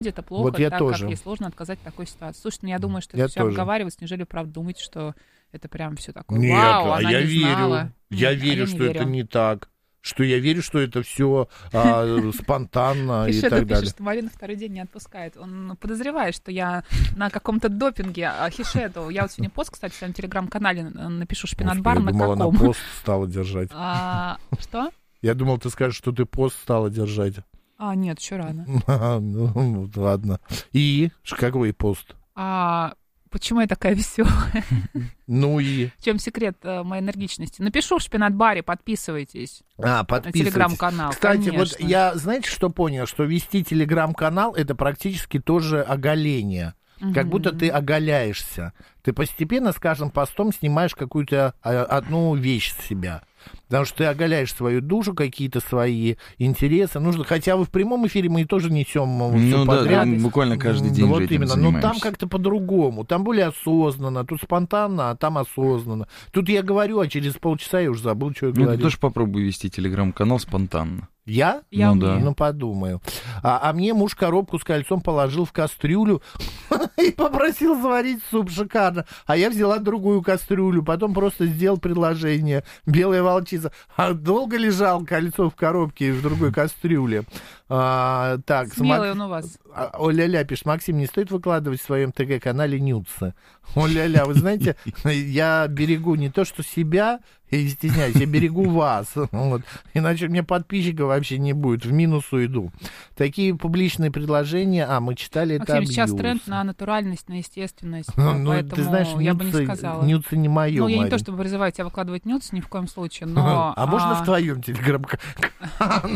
это плохо, Вот я так тоже. как ей сложно отказать в такой ситуации. Слушайте, я думаю, что Я это все тоже. обговаривать. Неужели правда думаете, что это прям все такое? Нет, Вау, а она я не верю. знала. Я Нет, верю, не что это верю. не так. Что я верю, что это все спонтанно и Хишеду так пишет, далее. что Марина второй день не отпускает. Он подозревает, что я на каком-то допинге. Хишеду, я вот сегодня пост, кстати, в своем телеграм-канале напишу шпинат-бар, Я на думал, она каком. пост стала держать. Что? Я думал, ты скажешь, что ты пост стала держать. Нет, еще рано. Ну, ладно. И? Какой пост? Почему я такая веселая? Ну и? В чем секрет моей энергичности? Напишу в шпинат-баре, подписывайтесь. На Подписывайтесь. телеграм-канал. Кстати, конечно. вот я, знаете, что понял? Что вести телеграм-канал — это практически тоже оголение. Как будто ты оголяешься. Ты постепенно с каждым постом снимаешь какую-то одну вещь с себя. Потому что ты оголяешь свою душу, какие-то свои интересы. Нужно, хотя в прямом эфире мы тоже несем все подряд. Да, буквально каждый день Вот же этим именно. Но занимаемся. там как-то по-другому. Там более осознанно. Тут спонтанно, а там осознанно. Тут я говорю, а через полчаса я уже забыл, что я Ну, говорил. ты тоже попробуй вести телеграм-канал спонтанно. Я? Я Ну, да. умею. Ну, подумаю. А мне муж коробку с кольцом положил в кастрюлю и попросил заварить суп. Шикарно. А я взяла другую кастрюлю, потом просто сделал предложение. Белая волчица. А долго лежал кольцо в коробке в другой кастрюле? Так, Смелый он у вас. О-ля-ля, пишет, Максим, не стоит выкладывать в своем ТГ-канале нюдсы. О-ля-ля, вы знаете, я берегу не то, что себя, я не стесняюсь, я берегу вас. Вот. Иначе мне подписчиков вообще не будет, в минус уйду. Такие публичные предложения, мы читали, это Максим, сейчас абьюз. тренд на натуральность, на естественность, Ну, поэтому ты знаешь, я бы не сказала. нюдсы не мое, Ну, я не Марин. то, чтобы призываю тебя выкладывать нюдс, ни в коем случае, но... А можно в твоем телеграм-канале?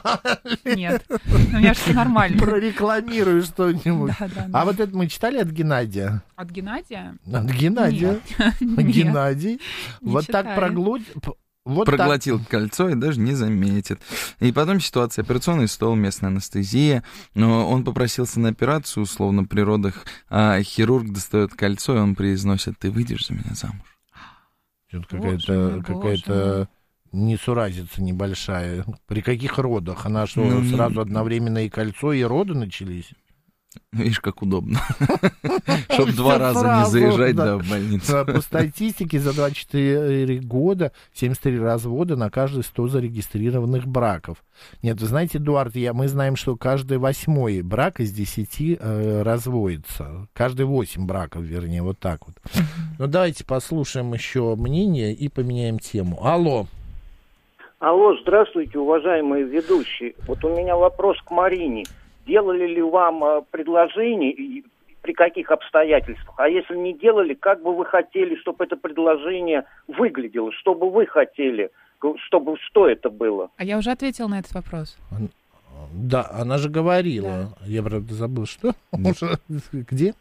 Нет, у меня же все нормально. Прорекламирую что-нибудь. Да. А вот это мы читали от Геннадия? От Геннадия? От Геннадия. Нет. Геннадий. Не Вот так читали. проглотит. Вот Проглотил кольцо и даже не заметит. И потом ситуация. Операционный стол, местная анестезия. Но он попросился на операцию, условно, при родах. А хирург достает кольцо, и он произносит: ты выйдешь за меня замуж? Тут Боже какая-то несуразица небольшая. При каких родах? Она что, Ну, сразу одновременно и кольцо, и роды начались? Видишь, как удобно. Чтоб Всё 2 раза не сразу, заезжать да. в больницу. По статистике за 24 года 73 развода на каждые 100 зарегистрированных браков. Нет, вы знаете, Эдуард, мы знаем, что каждый 8-й брак из 10 разводится. Каждый 8 браков, вернее, вот так вот. Ну, давайте послушаем еще мнение и поменяем тему. Алло. Алло, здравствуйте, уважаемые ведущие. Вот у меня вопрос к Марине. Делали ли вам предложение и при каких обстоятельствах? А если не делали, как бы вы хотели, чтобы это предложение выглядело? Что бы вы хотели? Что это было? А я уже ответила на этот вопрос. Да, она же говорила. Я, правда, забыл, что. Где?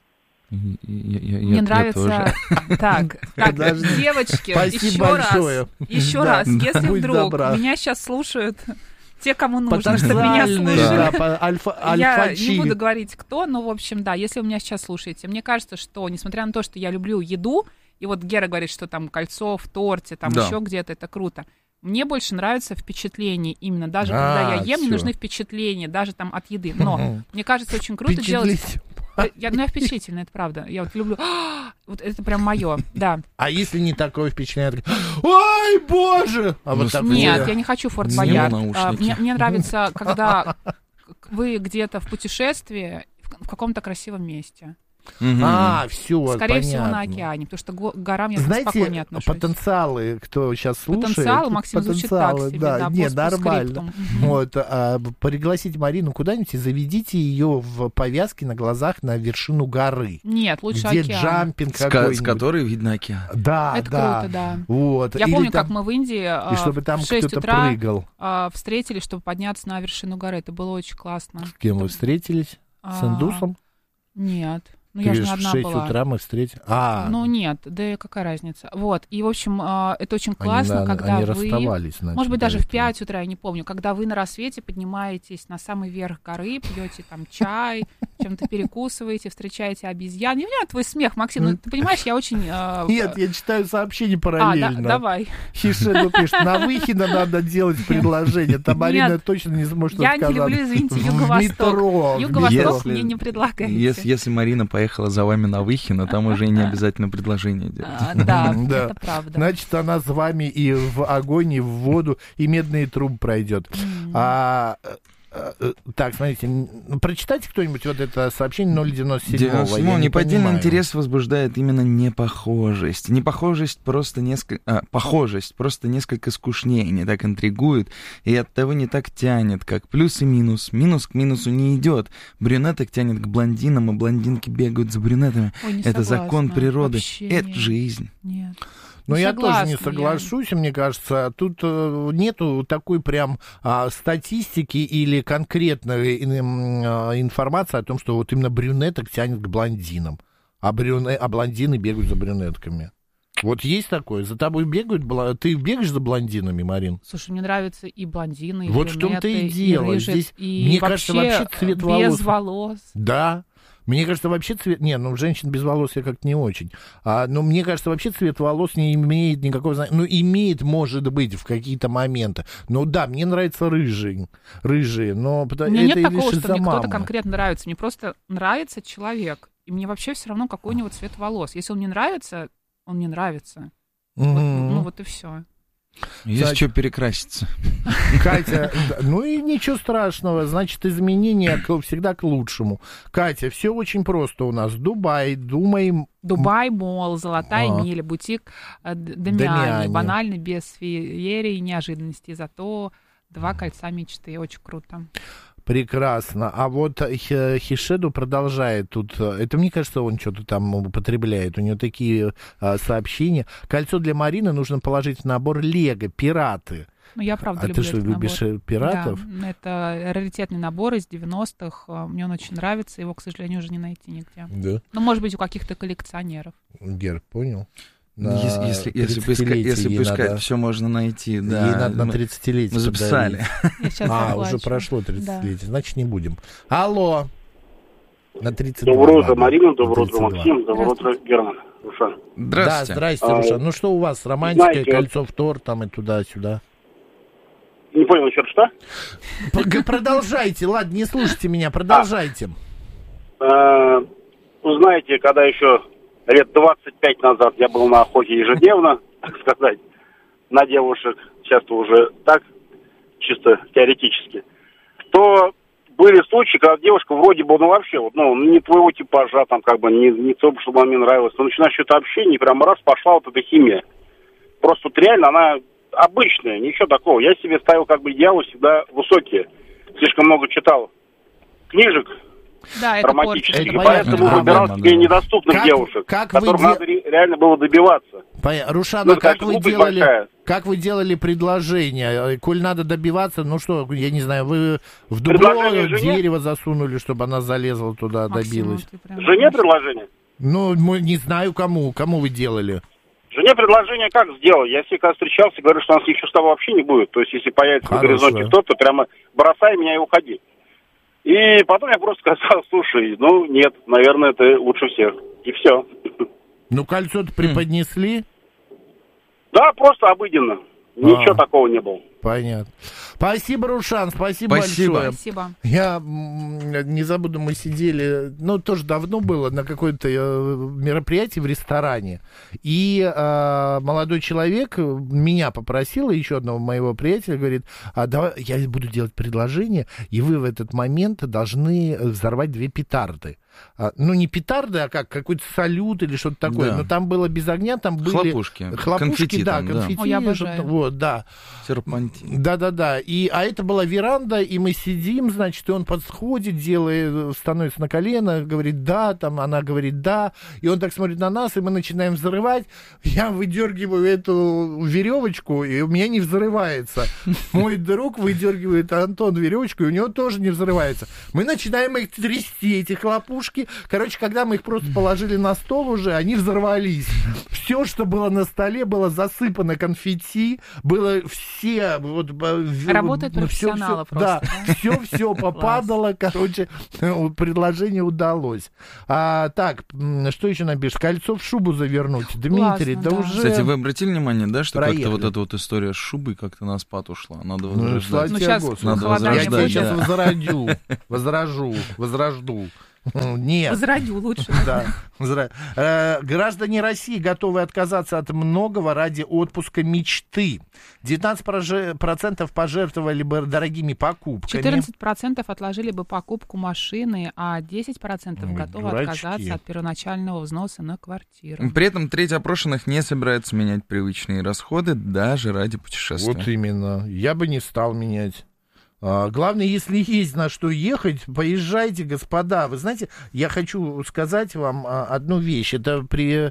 Мне нравится... Так, Подожди. девочки, Спасибо большое. еще Да, раз, если будь вдруг добра. меня сейчас слушают те, кому нужно, чтобы меня Потенциальные, слушали. да, Я альфачи. не буду говорить кто, но, в общем, да, если вы меня сейчас слушаете, мне кажется, что, несмотря на то, что я люблю еду, и вот Гера говорит, что там кольцо в торте, там Да. еще где-то, это круто. Мне больше нравится впечатление именно, даже когда я ем, мне всё. нужны впечатления, даже там от еды. Но мне кажется, очень круто делать... Впечатлить. Я впечатлительная, это правда. Я вот люблю... Вот это прям мое, да. А если не такое впечатление? Ой, боже! А вот такое. Нет, я не хочу Форт Сниму Боярд. наушники. Мне нравится, когда вы где-то в путешествии в каком-то красивом месте. Все, Скорее всего, на океане, потому что к горам я Знаете, спокойнее отношусь. потенциалы, кто сейчас слушает... Потенциал, Максим, звучит так себе, да, не, пост нормально. постскриптум. Вот, пригласите Марину куда-нибудь и заведите ее в повязке на глазах на вершину горы. Нет, лучше Где океан. джампинг С какой-нибудь. которой видно океан. Да, Это да. круто, да. Вот. Я Или помню, там- как мы в Индии И чтобы там в 6 кто-то утра прыгал. встретились, чтобы подняться на вершину горы. Это было очень классно. С кем вы встретились? С индусом? Нет. Ну, я Ты же не говоришь, в одна 6 была. утра мы встретим. Ну, нет, да какая разница. Вот, и, в общем, это очень классно, они, когда они вы... расставались, значит, Может быть, до даже в этого. 5 утра, я не помню, когда вы на рассвете поднимаетесь на самый верх горы, пьете там чай, чем-то перекусываете, встречаете обезьян. Не понимаю твой смех, Максим, ну, ты понимаешь, я очень... Нет, я читаю сообщение параллельно. Давай. Хишеду пишет, на Выхино надо делать предложение. Там Марина точно не сможет Я не отказаться. люблю, извините, В Юго-Восток. метро. Юго-Восток мне не предлагаете. Если Марина поехала за вами на Выхино, там уже не обязательно предложение делать. Да, Да. это правда. Значит, она с вами и в огонь, и в воду, и медные трубы пройдет. Так, смотрите, прочитайте кто-нибудь вот это сообщение 097-го. Я не неподдельный понимаю. интерес возбуждает именно непохожесть. Непохожесть просто несколько... похожесть просто несколько скучнее, не так интригует, и оттого не так тянет, как плюс и минус. Минус к минусу не идет. Брюнеток тянет к блондинам, а блондинки бегают за брюнетами. Ой, не Это согласна. закон природы. Вообще Это нет. жизнь. Нет. Но я тоже не Согласна, соглашусь, мне кажется, тут нету такой прям статистики или конкретной информации о том, что вот именно брюнеток тянет к блондинам, а блондины бегают за брюнетками. Вот есть такое? За тобой бегают? Ты бегаешь за блондинами, Марин? Слушай, мне нравятся и блондины, и Вот в том-то и брюнеты, дело. рыжие, Здесь, и мне кажется, вообще цвет без волос... волос. Да. Мне кажется, вообще цвет... Не, ну, женщин без волос я как-то не очень. Но мне кажется, вообще цвет волос не имеет никакого значения. Ну, имеет, может быть, в какие-то моменты. Ну, да, мне нравятся рыжие, но У меня это нет такого, лишь что из-за мне кто-то мамы. конкретно нравится. Мне просто нравится человек. И мне вообще все равно, какой у него цвет волос. Если он мне нравится, он мне нравится. Мгм. Вот и все. Есть Кстати, что перекраситься. Катя, ну и ничего страшного, значит, изменения всегда к лучшему. Катя, все очень просто у нас. Дубай, думаем... Дубай, Молл, Золотая миля, бутик Дамиани. Дамиани. Банально, без феерии и неожиданностей. Зато 2 кольца мечты. Очень круто. Прекрасно. А вот Хишеду продолжает тут. Это, мне кажется, он что-то там употребляет. У него такие сообщения. Кольцо для Марины нужно положить в набор Лего «Пираты». Ну, я правда А люблю ты что, этот любишь набор. пиратов? Да, это раритетный набор из 90-х. Мне он очень нравится. Его, к сожалению, уже не найти нигде. Да. Ну, может быть, у каких-то коллекционеров. Гер, понял? Если бы искать, все можно найти. Да. Ей надо на 30-летие Мы записали. Я сейчас уже заплачу. прошло 30-летие. Да. Значит, не будем. Алло. На 32. Доброе утро, ладно. Марина, доброе утро, 32. Максим, доброе утро, Герман, Руслан. Да, Здравствуйте. здрасте, Руслан. Ну что у вас, романтика, Знаете, кольцо в торт, там и туда-сюда? Не понял еще что? Продолжайте, ладно, не слушайте меня, продолжайте. Вы знаете, когда еще лет 25 назад я был на охоте ежедневно, так сказать, на девушек, часто уже так, чисто теоретически, то были случаи, когда девушка вроде бы, вообще, не твоего типажа, там, как бы, не то, чтобы она мне нравилась, но начинаешь что-то общение, и прямо раз пошла вот эта химия. Просто вот реально она обычная, ничего такого. Я себе ставил как бы идеалы всегда высокие. Слишком много читал книжек Да, это романтических, портит. и Это поэтому понятно. выбирал Да, себе да. недоступных Как- девушек, как вы которых де- надо реально было добиваться. Рушана, Ну, это, конечно, глупость большая. как вы делали предложение? Коль надо добиваться, ну что, я не знаю, вы в дубло Предложение жене? дерево засунули, чтобы она залезла туда, Максим, добилась? ты прям- Жене предложение? Ну, мы не знаю, кому вы делали. Жене предложение как сделал? Я себе когда встречался, говорю, что у нас ничего с тобой вообще не будет. То есть, если появится Хорошо. на горизонте кто-то, прямо бросай меня и уходи. И потом я просто сказал, слушай, нет, наверное, ты лучше всех. И все. Ну, кольцо-то преподнесли? Да, просто обыденно. Ничего такого не было. Понятно. Спасибо, Рушан, спасибо Спасибо. большое. Спасибо. Я не забуду, мы сидели, тоже давно было, на какое-то мероприятии в ресторане. И молодой человек меня попросил, и еще одного моего приятеля, говорит, давай я буду делать предложение, и вы в этот момент должны взорвать 2 петарды. Не петарды, а какой-то салют или что-то такое. Да. Но там было без огня, там были... Хлопушки. Конфетти да, там, да. конфетти. Ой, я обожаю. что-то, вот, да. Серпантин. Да. А это была веранда, и мы сидим, значит, и он подходит, становится на колено, говорит «да», там она говорит «да», и он так смотрит на нас, и мы начинаем взрывать. Я выдергиваю эту веревочку, и у меня не взрывается. Мой друг выдергивает, Антон, веревочку, и у него тоже не взрывается. Мы начинаем их трясти, эти хлопушки, игрушки. Короче, когда мы их просто положили на стол уже, они взорвались. Все, что было на столе, было засыпано конфетти, было все... Вот, работают профессионалы просто. Да, все попадало, короче, предложение удалось. Так, что еще напишешь? Кольцо в шубу завернуть. Дмитрий, классно, да да. уже... Кстати, вы обратили внимание, да, что Проехали. как-то вот эта вот история с шубой как-то на спад ушла? Надо возрождать. Ну, сейчас Надо холодание Я тебя возрождать, будет. сейчас возрожду. Нет. Возродю лучше. Да. Граждане России готовы отказаться от многого ради отпуска мечты. 19% пожертвовали бы дорогими покупками. 14% отложили бы покупку машины, а 10% готовы дурачки. отказаться от первоначального взноса на квартиру. При этом треть опрошенных не собирается менять привычные расходы даже ради путешествия. Вот именно. Я бы не стал менять. Главное, если есть на что ехать, поезжайте, господа. Вы знаете, я хочу сказать вам одну вещь. Это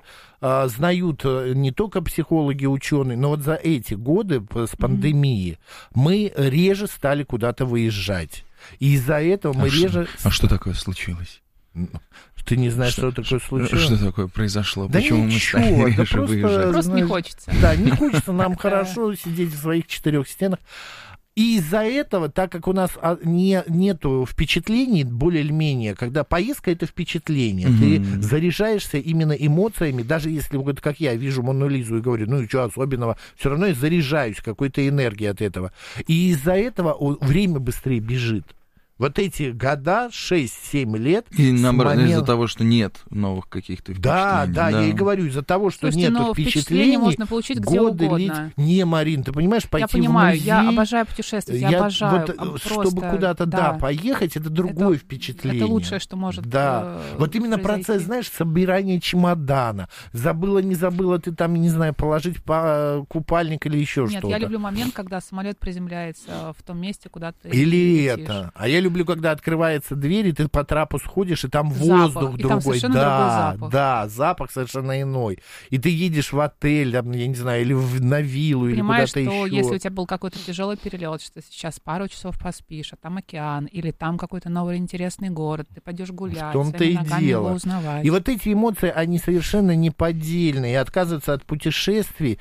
признают не только психологи, ученые, но вот за эти годы с пандемией мы реже стали куда-то выезжать. И из-за этого мы реже... А что такое случилось? Ты не знаешь, что такое случилось? Что такое произошло? Да Почему ничего, мы стали это реже выезжать? Просто не хочется. Да, не хочется нам хорошо сидеть в своих четырех стенах. И из-за этого, так как у нас нету впечатлений, более или менее, когда поездка — это впечатление, ты заряжаешься именно эмоциями, даже если, вот как я вижу Мону Лизу и говорю, ну и что особенного, все равно я заряжаюсь какой-то энергией от этого. И из-за этого время быстрее бежит. Вот эти года, 6-7 лет... И наоборот, из-за того, что нет новых каких-то впечатлений. Да, я и говорю, из-за того, что Слушайте, нет впечатлений, можно получить где угодно. Не, Марин, ты понимаешь, пойти я понимаю, в музей... я обожаю путешествовать, я обожаю. Вот, просто, чтобы куда-то, поехать, это другое впечатление. Это лучшее, что может вот именно произойти. процесс, знаешь, собирания чемодана. Забыла, не забыла ты там, не знаю, положить купальник или еще что-то. Нет, я люблю момент, когда самолет приземляется в том месте, куда ты или летишь. это. А я люблю, когда открывается дверь, и ты по трапу сходишь, и там запах, воздух и другой. там совершенно другой запах. Да, запах совершенно иной. И ты едешь в отель, там, я не знаю, или на виллу, понимаешь, или куда-то что еще. если у тебя был какой-то тяжелый перелет, что сейчас пару часов поспишь, а там океан, или там какой-то новый интересный город, ты пойдешь гулять, в том-то и ногами дело. его узнавать. И вот эти эмоции, они совершенно неподдельные, и отказываются от путешествий.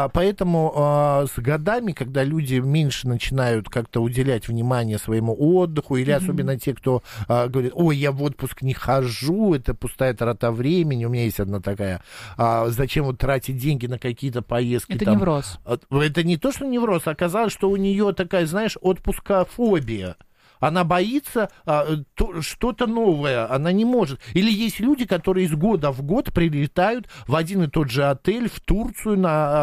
Поэтому с годами, когда люди меньше начинают как-то уделять внимание своему отдыху, или особенно те, кто говорит, ой, я в отпуск не хожу, это пустая трата времени, у меня есть одна такая, зачем вот тратить деньги на какие-то поездки. Это там, невроз. Это не то, что невроз, оказалось, что у нее такая, знаешь, отпускофобия. Она боится что-то новое, она не может. Или есть люди, которые из года в год прилетают в один и тот же отель, в Турцию,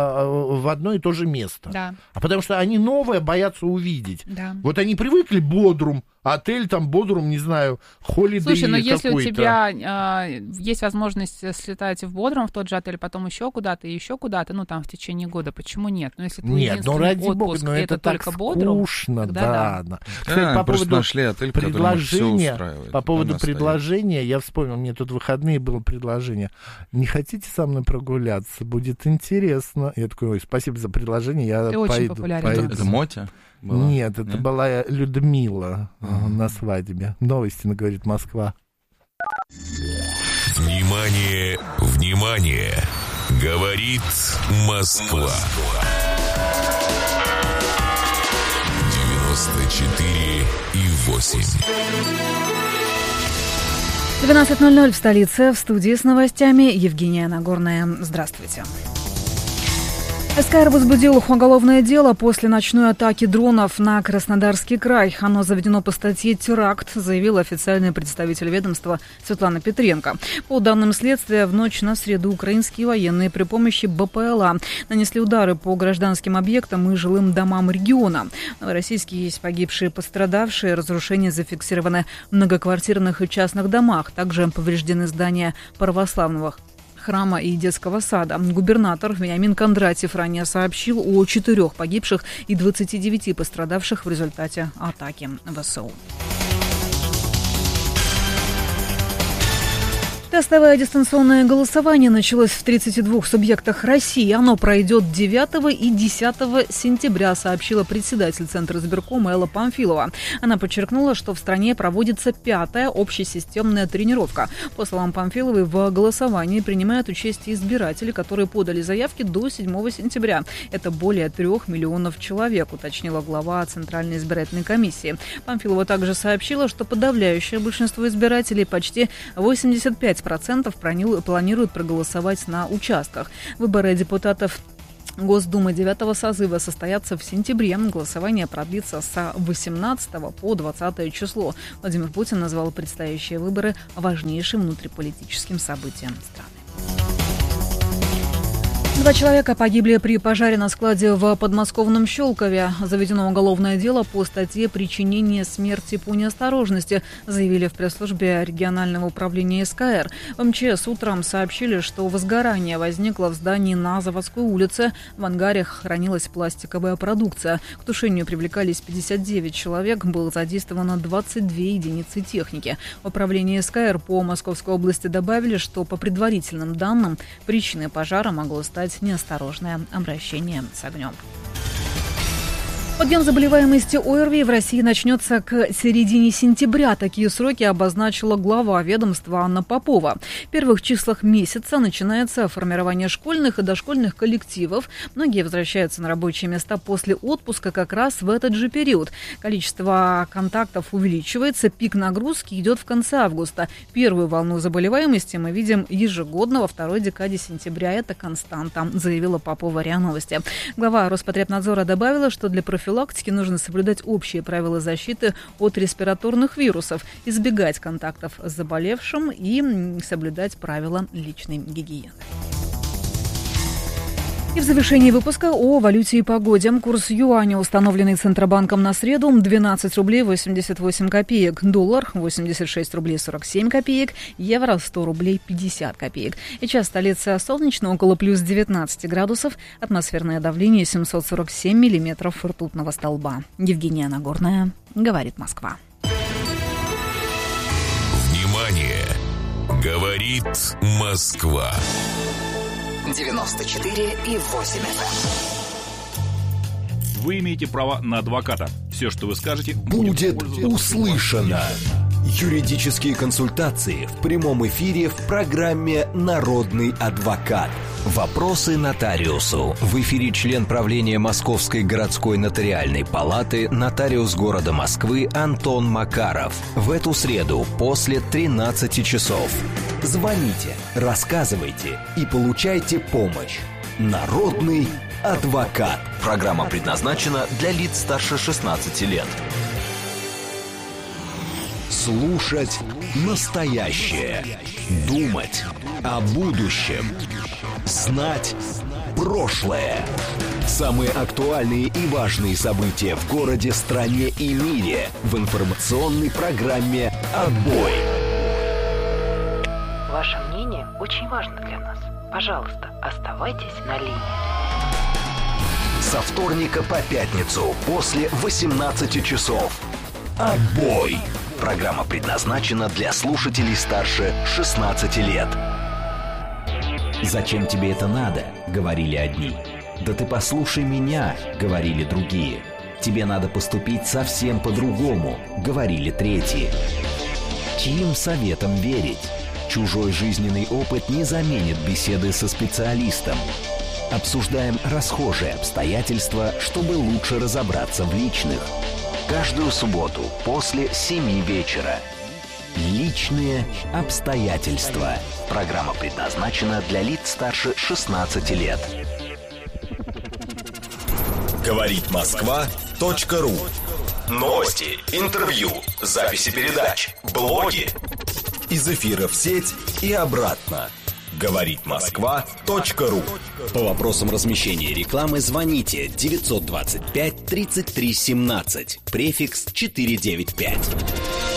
в одно и то же место. Да. А потому что они новое боятся увидеть. Да. Вот они привыкли Бодрум, отель там Бодрум, не знаю, Холидей какой-то. Слушай, но если у тебя есть возможность слетать в Бодрум, в тот же отель, потом еще куда-то, ну там в течение года, почему нет? Но если твой единственный ради отпуск, бога, но это так только Бодрум, скучно, тогда да. Кстати, по поводу нашли отель, предложения, по поводу предложения, я вспомнил, мне тут в выходные было предложение. Не хотите со мной прогуляться? Будет интересно. Я такой, ой, спасибо за предложение, я Ты очень пойду. популярен. Это Мотя? Была? Нет, это была Людмила на свадьбе. Новости, говорит Москва. Внимание, внимание! Говорит Москва. 94,8. 12:00 в столице. В студии с новостями Евгения Нагорная. Здравствуйте. СКР возбудил уголовное дело после ночной атаки дронов на Краснодарский край. Оно заведено по статье «Теракт», заявил официальный представитель ведомства Светлана Петренко. По данным следствия, в ночь на среду украинские военные при помощи БПЛА нанесли удары по гражданским объектам и жилым домам региона. В Новороссийске есть погибшие и пострадавшие. Разрушения зафиксированы в многоквартирных и частных домах. Также повреждены здания православного храма и детского сада. Губернатор Вениамин Кондратьев ранее сообщил о 4 погибших и 29 пострадавших в результате атаки ВСУ. Тестовое дистанционное голосование началось в 32 субъектах России. Оно пройдет 9 и 10 сентября, сообщила председатель Центра избиркома Элла Памфилова. Она подчеркнула, что в стране проводится 5-я общесистемная тренировка. По словам Памфиловой, в голосовании принимают участие избиратели, которые подали заявки до 7 сентября. Это более 3 миллионов человек, уточнила глава Центральной избирательной комиссии. Памфилова также сообщила, что подавляющее большинство избирателей, почти 85%, планируют проголосовать на участках. Выборы депутатов Госдумы 9-го созыва состоятся в сентябре. Голосование продлится с 18 по 20 число. Владимир Путин назвал предстоящие выборы важнейшим внутриполитическим событием страны. 2 человека погибли при пожаре на складе в подмосковном Щелкове. Заведено уголовное дело по статье «Причинение смерти по неосторожности», заявили в пресс-службе регионального управления СКР. В МЧС утром сообщили, что возгорание возникло в здании на Заводской улице. В ангаре хранилась пластиковая продукция. К тушению привлекались 59 человек. Было задействовано 22 единицы техники. В управлении СКР по Московской области добавили, что по предварительным данным причиной пожара могло стать неосторожное обращение с огнем. Подъем заболеваемости ОРВИ в России начнется к середине сентября. Такие сроки обозначила глава ведомства Анна Попова. В первых числах месяца начинается формирование школьных и дошкольных коллективов. Многие возвращаются на рабочие места после отпуска как раз в этот же период. Количество контактов увеличивается, пик нагрузки идет в конце августа. Первую волну заболеваемости мы видим ежегодно во второй декаде сентября. Это константа, заявила Попова РИА Новости. Глава Роспотребнадзора добавила, что для профилактики нужно соблюдать общие правила защиты от респираторных вирусов, избегать контактов с заболевшим и соблюдать правила личной гигиены. И в завершении выпуска о валюте и погоде. Курс юаня, установленный Центробанком на среду, 12 рублей 88 копеек. Доллар 86 рублей 47 копеек. Евро 100 рублей 50 копеек. Сейчас столица солнечно, около плюс 19 градусов. Атмосферное давление 747 миллиметров ртутного столба. Евгения Нагорная, говорит Москва. Внимание! Говорит Москва. 94,8 FM. Вы имеете право на адвоката. Все, что вы скажете, будет услышано. Юридические консультации в прямом эфире в программе «Народный адвокат». Вопросы нотариусу. В эфире член правления Московской городской нотариальной палаты, нотариус города Москвы Антон Макаров. В эту среду после 13 часов. Звоните, рассказывайте и получайте помощь. Народный адвокат. Программа предназначена для лиц старше 16 лет. Слушать настоящее. Думать о будущем. Знать прошлое. Самые актуальные и важные события в городе, стране и мире в информационной программе «Отбой». Ваше мнение очень важно для нас. Пожалуйста, оставайтесь на линии. Со вторника по пятницу после 18 часов. «Отбой». Программа предназначена для слушателей старше 16 лет. «Зачем тебе это надо?» — говорили одни. «Да ты послушай меня», — говорили другие. «Тебе надо поступить совсем по-другому», — говорили третьи. Чьим советам верить? Чужой жизненный опыт не заменит беседы со специалистом. Обсуждаем расхожие обстоятельства, чтобы лучше разобраться в личных. Каждую субботу после 7 вечера. Личные обстоятельства. Программа предназначена для лиц старше 16 лет. Говорит Москва.ру. Новости, интервью, записи передач, блоги. Из эфира в сеть и обратно. Говорит Москва.ру. По вопросам размещения рекламы звоните 925 33 17, префикс 495.